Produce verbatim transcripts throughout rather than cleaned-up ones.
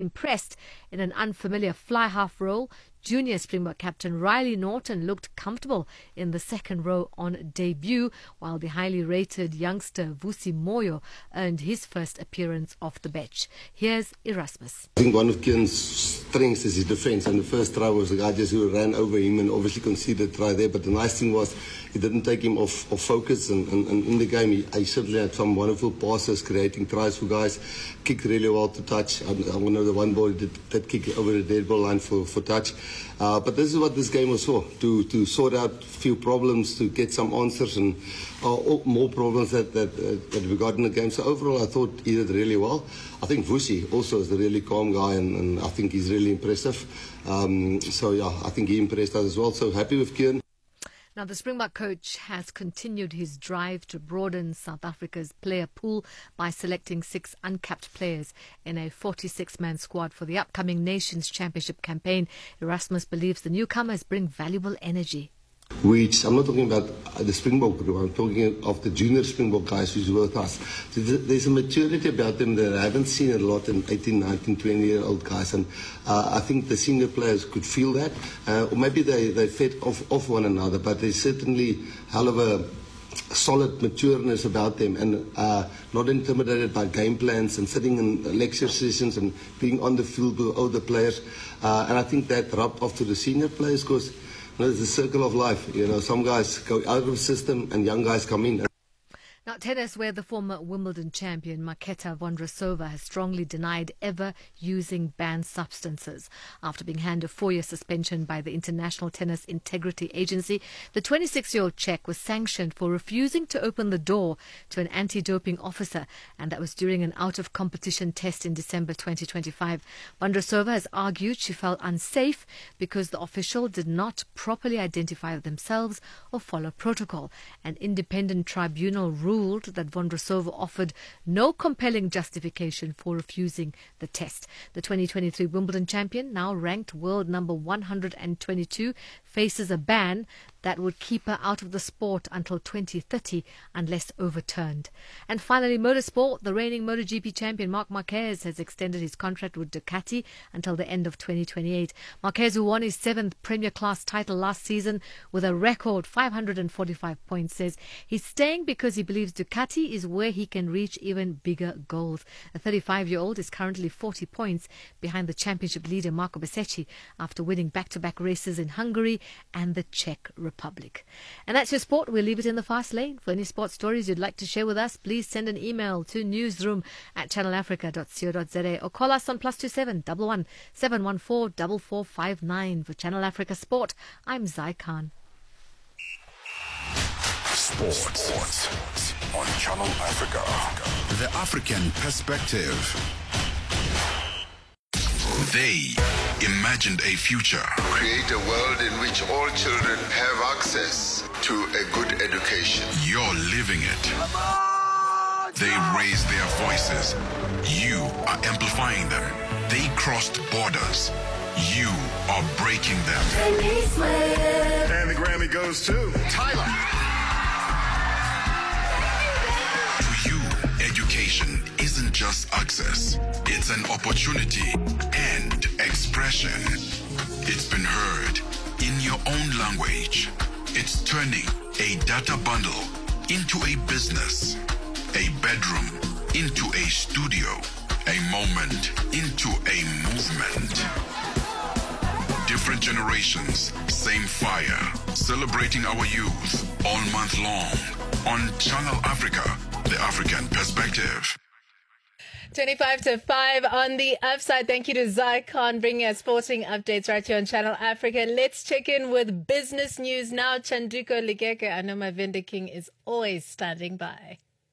impressed in an unfamiliar fly-half role. Junior Springbok captain Riley Norton looked comfortable in the second row on debut, while the highly rated youngster Vusi Moyo earned his first appearance off the bench. Here's Erasmus. I think one of Kieran's strengths is his defence, and the first try was the guy just who ran over him and obviously conceded a try there. But the nice thing was it didn't take him off, off focus, and, and, and in the game he, he certainly had some wonderful passes, creating tries for guys, kicked really well to touch. I, I know the one ball he did that kick over the dead ball line for, for touch. Uh, but this is what this game was for, to, to sort out a few problems, to get some answers, and uh, more problems that, that, uh, that we got in the game. So overall I thought he did really well. I think Vusi also is a really calm guy, and, and I think he's really impressive. Um, so yeah, I think he impressed us as well. So happy with Kieran. Now, the Springbok coach has continued his drive to broaden South Africa's player pool by selecting six uncapped players in a forty-six man squad for the upcoming Nations Championship campaign. Erasmus believes the newcomers bring valuable energy. Which, I'm not talking about the Springbok group, I'm talking of the junior Springbok guys who's with us. So there's a maturity about them that I haven't seen a lot in eighteen, nineteen, twenty year old guys, and uh, I think the senior players could feel that, uh, or maybe they, they fed off, off one another, but there's certainly hell of a solid matureness about them, and uh, not intimidated by game plans and sitting in lecture sessions and being on the field with older players, uh, and I think that rubbed off to the senior players, because you know, it's the circle of life. You know, some guys go out of the system and young guys come in. Now, tennis, where the former Wimbledon champion Marketa Vondrousova has strongly denied ever using banned substances. After being handed a four-year suspension by the International Tennis Integrity Agency, the twenty-six-year-old Czech was sanctioned for refusing to open the door to an anti-doping officer, and that was during an out-of-competition test in December twenty twenty-five. Vondrousova has argued she felt unsafe because the official did not properly identify themselves or follow protocol. An independent tribunal ruled that Vondrousova offered no compelling justification for refusing the test. The twenty twenty-three Wimbledon champion, now ranked world number one hundred twenty-two, faces a ban that would keep her out of the sport until twenty thirty unless overturned. And finally, motorsport. The reigning MotoGP champion Marc Marquez has extended his contract with Ducati until the end of twenty twenty-eight. Marquez, who won his seventh Premier Class title last season with a record five hundred forty-five points, says he's staying because he believes Ducati is where he can reach even bigger goals. The thirty-five-year-old is currently forty points behind the championship leader Marco Bezzecchi after winning back-to-back races in Hungary and the Czech Republic. And that's your sport. We'll leave it in the fast lane. For any sports stories you'd like to share with us, please send an email to newsroom at channel africa dot co dot za or call us on plus two seven one one seven one four four four five nine. For Channel Africa Sport, I'm Zai Khan. Sports. Sports on Channel Africa. The African perspective. They imagined a future. Create a world in which all children have access to a good education. You're living it. They raised their voices. You are amplifying them. They crossed borders. You are breaking them. And the Grammy goes to Tyler. Education isn't just access, it's an opportunity and expression. It's been heard in your own language. It's turning a data bundle into a business, a bedroom into a studio, a moment into a movement. Different generations, same fire, celebrating our youth all month long on Channel Africa. The African perspective. twenty-five to five on the upside. Thank you to Zai Khan bringing us sporting updates right here on Channel Africa. Let's check in with business news now. Chanduko Ligeke, I know my vendor king is always standing by.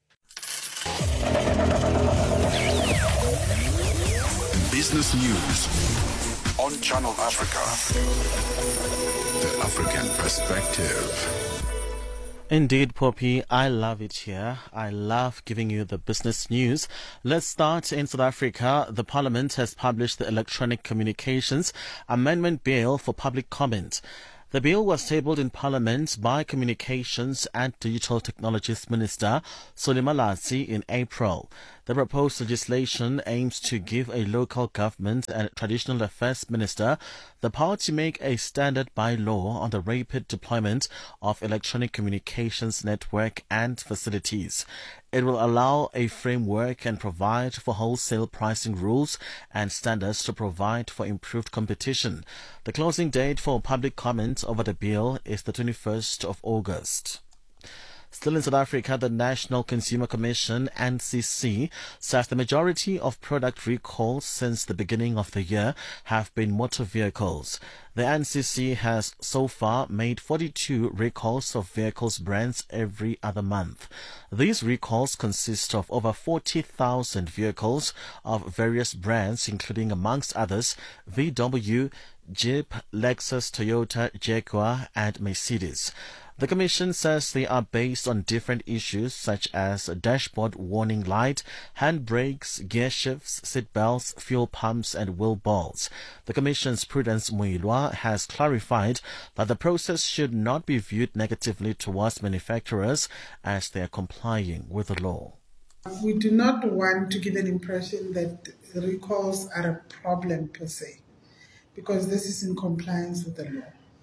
Business news on Channel Africa. The African perspective. Indeed, Poppy, I love it here. I love giving you the business news. Let's start in South Africa. The Parliament has published the Electronic Communications Amendment Bill for public comment. The bill was tabled in Parliament by Communications and Digital Technologies Minister Solly Malatsi in April. The proposed legislation aims to give a local government and traditional affairs minister the power to make a standard by law on the rapid deployment of electronic communications network and facilities. It will allow a framework and provide for wholesale pricing rules and standards to provide for improved competition. The closing date for public comment over the bill is the twenty-first of August. Still in South Africa, the National Consumer Commission, N C C, says the majority of product recalls since the beginning of the year have been motor vehicles. The N C C has so far made forty-two recalls of vehicles brands every other month. These recalls consist of over forty thousand vehicles of various brands, including, amongst others, V W, Jeep, Lexus, Toyota, Jaguar, and Mercedes. The Commission says they are based on different issues such as a dashboard warning light, handbrakes, gear shifts, seat belts, fuel pumps, and wheel balls. The Commission's Prudence Muilwa has clarified that the process should not be viewed negatively towards manufacturers as they are complying with the law. We do not want to give an impression that recalls are a problem per se, because this is in compliance with the law.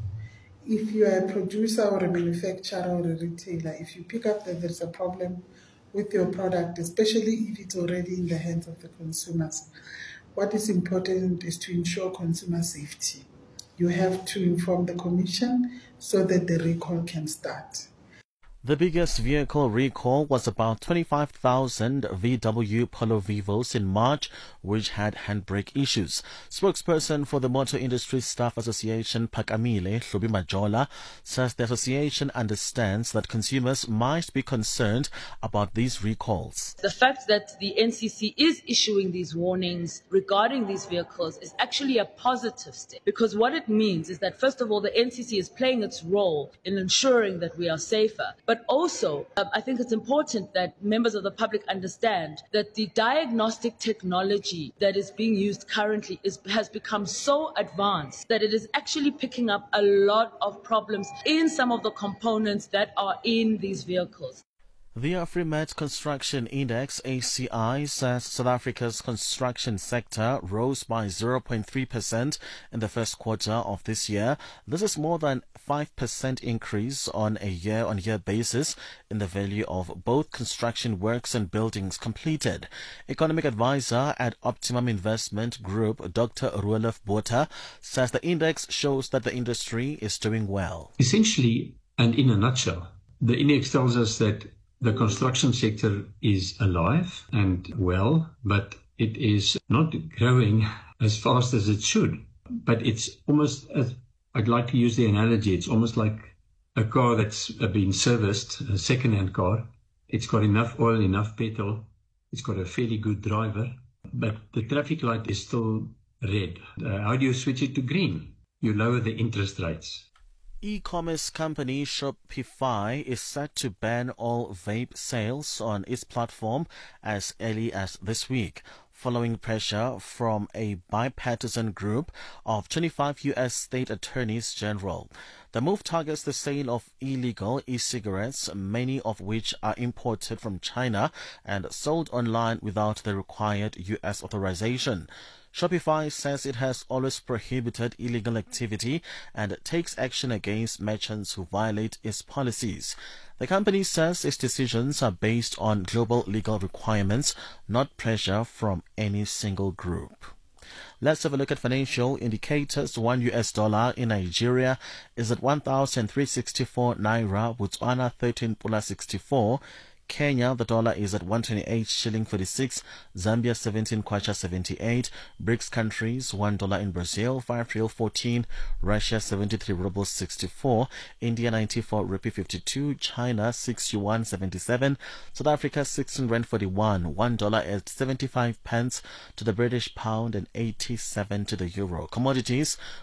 If you are a producer or a manufacturer or a retailer, if you pick up that there's a problem with your product, especially if it's already in the hands of the consumers, what is important is to ensure consumer safety. You have to inform the Commission so that the recall can start. The biggest vehicle recall was about twenty-five thousand V W Polo Vivos in March, which had handbrake issues. Spokesperson for the Motor Industry Staff Association, Phakamile Hlubi Majola, says the association understands that consumers might be concerned about these recalls. The fact that the N C C is issuing these warnings regarding these vehicles is actually a positive step, because what it means is that, first of all, the N C C is playing its role in ensuring that we are safer. But But also, um, I think it's important that members of the public understand that the diagnostic technology that is being used currently is, has become so advanced that it is actually picking up a lot of problems in some of the components that are in these vehicles. The Afrimat Construction Index, A C I, says South Africa's construction sector rose by zero point three percent in the first quarter of this year. This is more than five percent increase on a year-on-year basis in the value of both construction works and buildings completed. Economic advisor at Optimum Investment Group, Doctor Roelof Botha, says the index shows that the industry is doing well. Essentially, and in a nutshell, the index tells us that the construction sector is alive and well, but it is not growing as fast as it should. But it's almost, as I'd like to use the analogy, it's almost like a car that's been serviced, a second-hand car. It's got enough oil, enough petrol. It's got a fairly good driver, but the traffic light is still red. Uh, how do you switch it to green? You lower the interest rates. E-commerce company Shopify is set to ban all vape sales on its platform as early as this week, following pressure from a bipartisan group of twenty-five U S state attorneys general. The move targets the sale of illegal e-cigarettes, many of which are imported from China and sold online without the required U S authorization. Shopify says it has always prohibited illegal activity and takes action against merchants who violate its policies. The company says its decisions are based on global legal requirements, not pressure from any single group. Let's have a look at financial indicators. One U S dollar in Nigeria is at one thousand three hundred sixty-four naira, Botswana thirteen pula sixty-four. Kenya, the dollar is at one twenty-eight shilling forty-six, Zambia seventeen kwacha seventy-eight, BRICS countries one dollar in Brazil, five real fourteen, Russia seventy-three rubles sixty-four, India ninety-four rupee fifty-two, China six yuan seventy-seven, South Africa sixteen rand forty-one, one dollar at seventy-five pence to the British pound and eighty-seven to the euro. Commodities,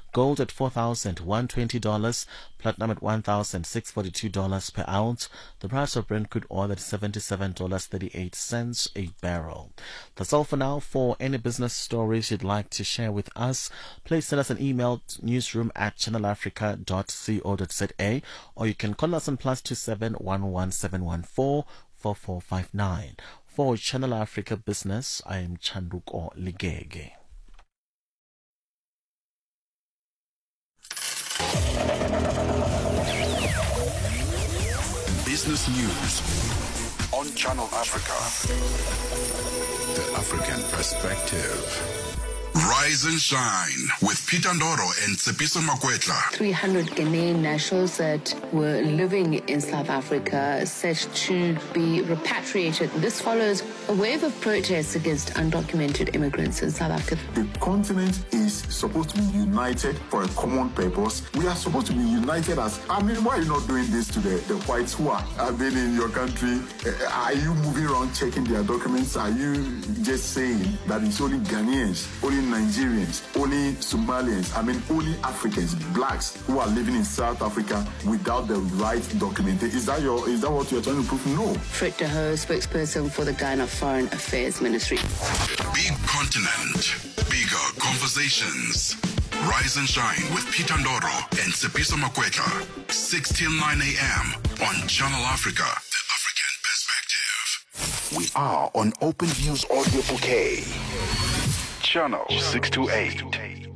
Gold at four thousand one hundred twenty dollars. Platinum at one thousand six hundred forty-two dollars per ounce. The price of Brent crude oil at seventy-seven dollars and thirty-eight cents a barrel. That's all for now. For any business stories you'd like to share with us, please send us an email to newsroom at channel africa dot co dot za, or you can call us on plus two seven one one seven one four four four five nine. For Channel Africa Business, I am Chanduko Ligege. Business news on Channel Africa. The African perspective. Rise and shine with Peter Ndoro and Tsepiso Makwetla. three hundred Ghanaian nationals that were living in South Africa set to be repatriated. This follows a wave of protests against undocumented immigrants in South Africa. The continent is supposed to be united for a common purpose. We are supposed to be united as, I mean, why are you not doing this to the, the whites who are, have been in your country? Are you moving around checking their documents? Are you just saying that it's only Ghanaians, only Nigerians, only Somalians, I mean only Africans, blacks who are living in South Africa without the right documentation? Is that your is that what you're trying to prove? No. Fred De Hoo, spokesperson for the Ghana Foreign Affairs Ministry. Big continent, bigger conversations. Rise and shine with Peter Ndoro and Tsepiso Makwetla. six till nine a.m. on Channel Africa, the African perspective. We are on Open Views Audio Bouquet. Channel six two eight.